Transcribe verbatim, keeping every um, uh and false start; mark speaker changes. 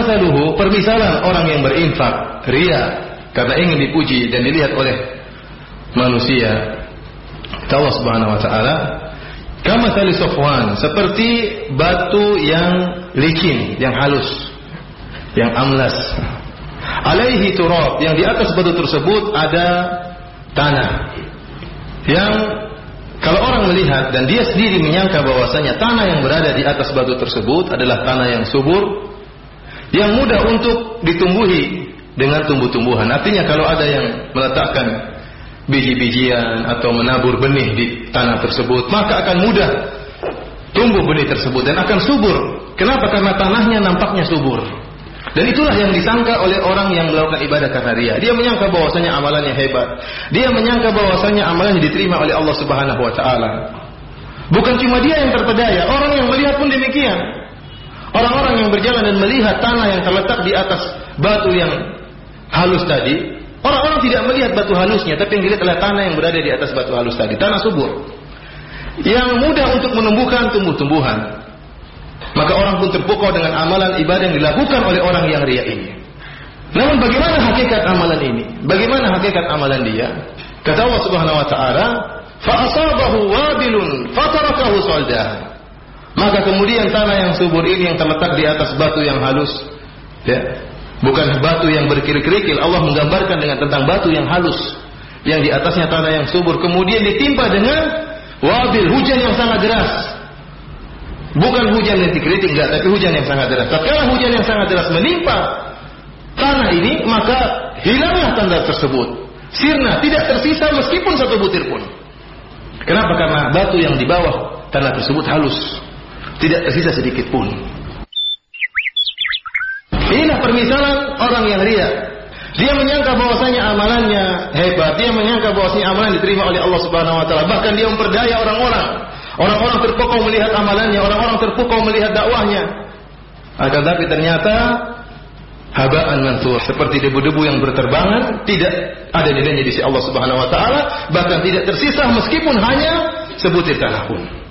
Speaker 1: masaluhu, permisalan orang yang berinfak riya karena ingin dipuji dan dilihat oleh manusia, Allah Subhanahu wa taala, kamathali Safwan, seperti batu yang licin, yang halus, yang amlas. Alaihi turab, yang di atas batu tersebut ada tanah. Yang kalau orang melihat dan dia sendiri menyangka bahwasanya tanah yang berada di atas batu tersebut adalah tanah yang subur, yang mudah untuk ditumbuhi dengan tumbuh-tumbuhan. Artinya kalau ada yang meletakkan biji-bijian atau menabur benih di tanah tersebut, maka akan mudah tumbuh benih tersebut dan akan subur. Kenapa? Karena tanahnya nampaknya subur. Dan itulah yang disangka oleh orang yang melakukan ibadah karena riya. Dia menyangka bahwasanya amalannya hebat. Dia menyangka bahwasanya amalannya diterima oleh Allah Subhanahu wa taala. Bukan cuma dia yang terpedaya, orang yang melihat pun demikian. Orang-orang yang berjalan dan melihat tanah yang terletak di atas batu yang halus tadi, orang-orang tidak melihat batu halusnya, tapi yang dilihat adalah tanah yang berada di atas batu halus tadi, tanah subur, yang mudah untuk menumbuhkan tumbuh-tumbuhan. Maka orang pun terpukau dengan amalan ibadah yang dilakukan oleh orang yang riya ini. Namun bagaimana hakikat amalan ini? Bagaimana hakikat amalan dia? Kata Allah Subhanahu wa taala, fa asabahu wabilun fatarakahu saldah. Maka kemudian tanah yang subur ini yang terletak di atas batu yang halus, ya, bukan batu yang berkerikil-kerikil. Allah menggambarkan dengan tentang batu yang halus, yang di atasnya tanah yang subur, kemudian ditimpa dengan wabil, hujan yang sangat deras. Bukan hujan yang dikritik, enggak, tapi hujan yang sangat deras. Tatkala hujan yang sangat deras menimpa tanah ini, maka hilanglah tanda tersebut. Sirna, tidak tersisa meskipun satu butir pun. Kenapa? Karena batu yang di bawah tanah tersebut halus, tidak tersisa sedikit pun. Inilah permisalan orang yang riya. Dia menyangka bahwasanya amalannya hebat, dia menyangka bahwasanya amalan diterima oleh Allah Subhanahu wa taala. Bahkan dia memperdaya orang-orang. Orang-orang terpukau melihat amalannya, orang-orang terpukau melihat dakwahnya. Akan tapi ternyata habaan mansur, seperti debu-debu yang berterbangan, tidak ada nilainya di sisi Allah Subhanahu wa taala, bahkan tidak tersisa meskipun hanya sebutir tanah pun.